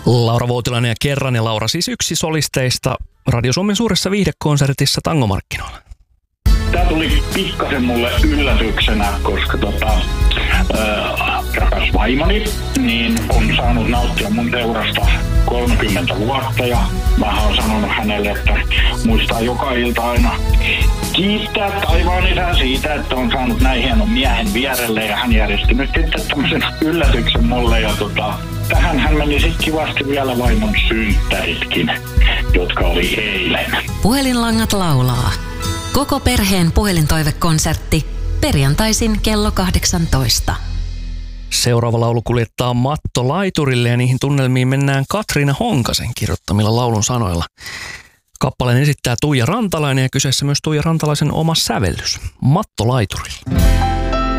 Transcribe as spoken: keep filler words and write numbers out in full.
Laura Voutilainen ja Kerran ja Laura siis yksi solisteista Radio Suomen suuressa viihdekonsertissa Tangomarkkinoilla. Tämä tuli pikkasen mulle yllätyksenä, koska tota, äh, rakas vaimoni niin on saanut nauttia mun seurasta kolmekymmentä vuotta ja mä oon sanonut hänelle, että muistaa joka ilta aina kiittää taivaan isän siitä, että on saanut näin hienon miehen vierelle ja hän järjesti nyt sitten tämmöisen yllätyksen mulle ja tota, tähän hän meni sitten kivasti vielä vaimon synttäritkin, jotka oli eilen. Puhelinlangat laulaa. Koko perheen puhelintoivekonsertti perjantaisin kello kahdeksantoista. Seuraava laulu kuljettaa Matto Laiturille ja niihin tunnelmiin mennään Katriina Honkasen kirjoittamilla laulun sanoilla. Kappaleen esittää Tuija Rantalainen ja kyseessä myös Tuija Rantalaisen oma sävellys. Matto Laiturille.